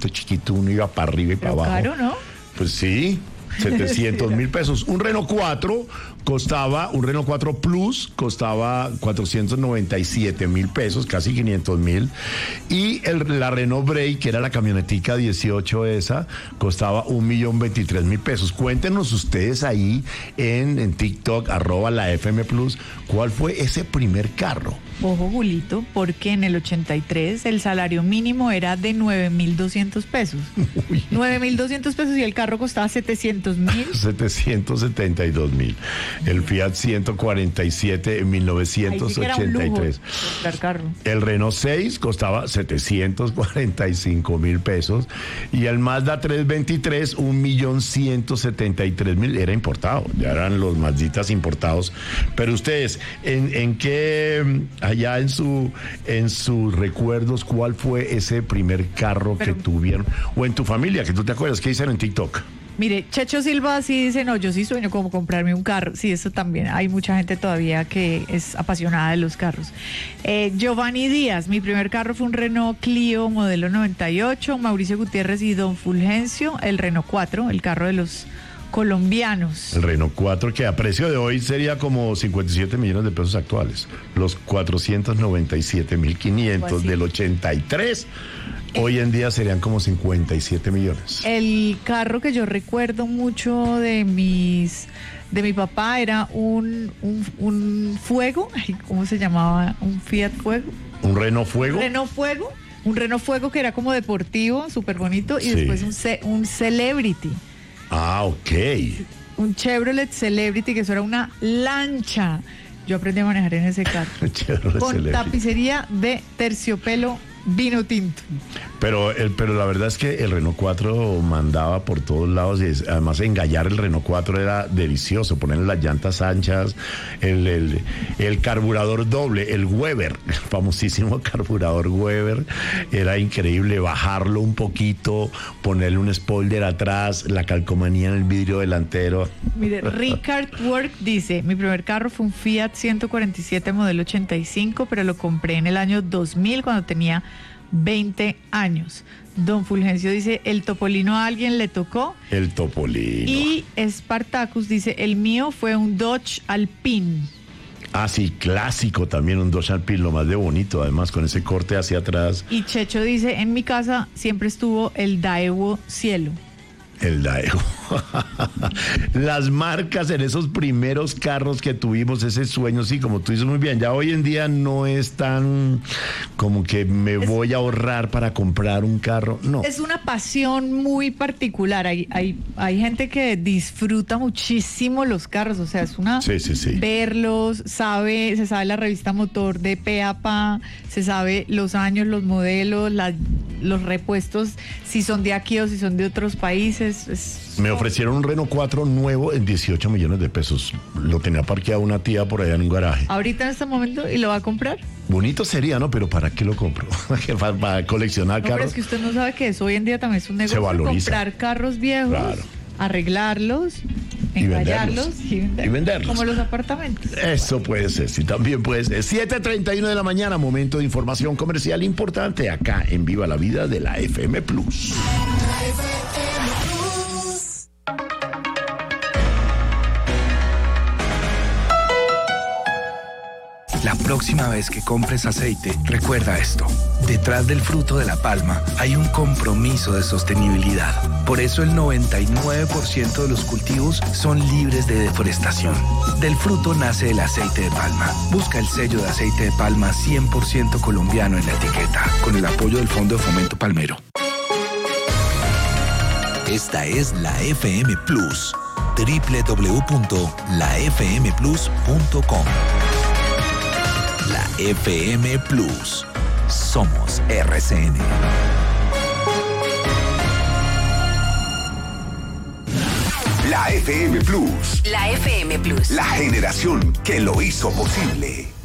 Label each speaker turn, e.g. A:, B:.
A: carrito chiquito, uno iba para arriba y para abajo.
B: Caro, ¿no?
A: Pues sí, 700.000 pesos. Un Renault 4 Plus costaba 497.000 pesos, casi 500.000. Y la Renault Brake, que era la camionetica 18 esa, costaba 1.023.000 pesos. Cuéntenos ustedes ahí en TikTok, @la FM Plus, ¿cuál fue ese primer carro?
B: Ojo, Julito, porque en el 83 el salario mínimo era de 9.200 pesos. 9.200 pesos y el carro costaba 700.000.
A: 772.000. El Fiat 147 en 1983. El Renault 6 costaba 745.000 pesos y el Mazda 323 1.173.000. Era importado, ya eran los Mazditas importados. Pero ustedes, ¿en qué, allá en sus recuerdos, cuál fue ese primer carro que tuvieron? O en tu familia, que tú te acuerdas, ¿qué dicen en TikTok?
B: Mire, Checho Silva sí dice, no, yo sí sueño como comprarme un carro. Sí, eso también. Hay mucha gente todavía que es apasionada de los carros. Giovanni Díaz, mi primer carro fue un Renault Clio modelo 98. Mauricio Gutiérrez y Don Fulgencio, el Renault 4, el carro de los colombianos.
A: El Renault 4, que a precio de hoy sería como 57 millones de pesos actuales. Los 497.500 del 83. Hoy en día serían como 57 millones.
B: El carro que yo recuerdo mucho de mi papá era un Fuego. Ay, ¿cómo se llamaba? ¿Un Fiat Fuego?
A: ¿Un Renault Fuego?
B: Un Renault Fuego que era como deportivo, súper bonito. Y después un Celebrity.
A: Ah, ok.
B: Un Chevrolet Celebrity, que eso era una lancha. Yo aprendí a manejar en ese carro. Con Celebrity. Tapicería de terciopelo vino tinto.
A: Pero la verdad es que el Renault 4 mandaba por todos lados y además engallar el Renault 4 era delicioso, ponerle las llantas anchas, el carburador doble, el Weber, el famosísimo carburador Weber, era increíble, bajarlo un poquito, ponerle un spoiler atrás, la calcomanía en el vidrio delantero.
B: Mire, Richard Work dice, mi primer carro fue un Fiat 147 modelo 85, pero lo compré en el año 2000 cuando tenía 20 años. Don Fulgencio dice, el Topolino a alguien le tocó.
A: El Topolino.
B: Y Spartacus dice, el mío fue un Dodge Alpine.
A: Ah, sí, clásico también, un Dodge Alpine, lo más de bonito, además con ese corte hacia atrás.
B: Y Checho dice, en mi casa siempre estuvo el Daewoo Cielo.
A: El Daewoo. Las marcas en esos primeros carros que tuvimos, ese sueño, sí, como tú dices muy bien, ya hoy en día no es tan como que voy a ahorrar para comprar un carro, no.
B: Es una pasión muy particular, hay gente que disfruta muchísimo los carros, o sea, es una...
A: Sí.
B: Verlos, se sabe la revista Motor de pe a pa, se sabe los años, los modelos, los repuestos, si son de aquí o si son de otros países.
A: Me ofrecieron un Renault 4 nuevo en 18 millones de pesos. Lo tenía parqueado una tía por allá en un garaje.
B: Ahorita en este momento, ¿y lo va a comprar?
A: Bonito sería, ¿no? Pero ¿para qué lo compro? ¿Para coleccionar carros?
B: Pero es que usted no sabe que eso hoy en día también es un negocio.
A: Se valoriza.
B: Comprar carros viejos, claro, arreglarlos, engallarlos y venderlos. Como los apartamentos.
A: Eso puede ser, sí, también puede ser. 7:31 de la mañana, momento de información comercial importante acá en Viva la Vida de la FM Plus.
C: La próxima vez que compres aceite, recuerda esto. Detrás del fruto de la palma hay un compromiso de sostenibilidad. Por eso el 99% de los cultivos son libres de deforestación. Del fruto nace el aceite de palma. Busca el sello de aceite de palma 100% colombiano en la etiqueta, con el apoyo del Fondo de Fomento Palmero.
D: Esta es la FM Plus. www.lafmplus.com. La FM Plus. Somos RCN.
E: La FM Plus.
F: La FM Plus.
E: La generación que lo hizo posible.